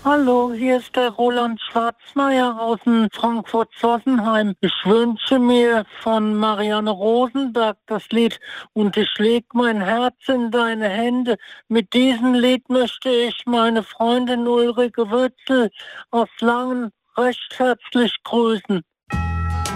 Hallo, hier ist der Roland Schwarzmeier aus dem Frankfurt-Sossenheim. Ich wünsche mir von Marianne Rosenberg das Lied "Und ich leg mein Herz in deine Hände". Mit diesem Lied möchte ich meine Freundin Ulrike Wützel aus Langen recht herzlich grüßen.